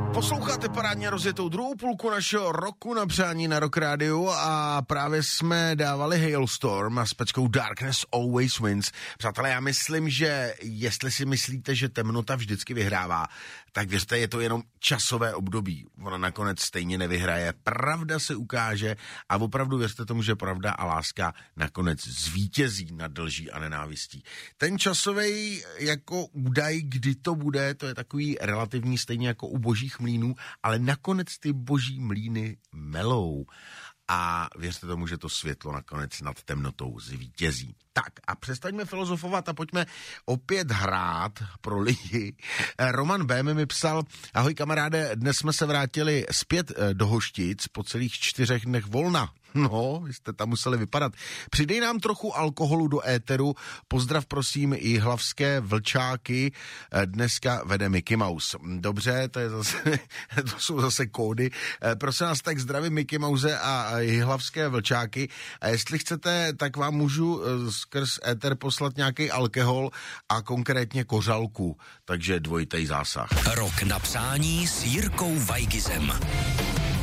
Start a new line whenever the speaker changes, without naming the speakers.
Posloucháte parádně rozjetou druhou půlku našeho roku na přání na Rock Radio a právě jsme dávali Hailstorm a s peckou Darkness Always Wins. Přátelé, já myslím, že jestli si myslíte, že temnota vždycky vyhrává, tak věřte, je to jenom časové období. Ona nakonec stejně nevyhraje. Pravda se ukáže a opravdu věřte tomu, že pravda a láska nakonec zvítězí nad lží a nenávistí. Ten časový jako údaj, kdy to bude, to je takový relativní, stejně jako u božích mlýnů, ale nakonec ty boží mlýny melou. A věřte tomu, že to světlo nakonec nad temnotou zvítězí. Tak a přestaňme filozofovat a pojďme opět hrát pro lidi. Roman B. mi psal: ahoj kamaráde, dnes jsme se vrátili zpět do Hoštic po celých 4 dnech volna. No, vy jste tam museli vypadat. Přidej nám trochu alkoholu do éteru. Pozdrav prosím i hlavské vlčáky. Dneska vede Mickey Mouse. Dobře, to jsou zase kódy. Prosím nás, tak zdravím Mickey Mouse a hlavské vlčáky. A jestli chcete, tak vám můžu skrz éter poslat nějaký alkohol a konkrétně kořalku. Takže dvojitý zásah.
Rok na přání s Jirkou Vajgizem.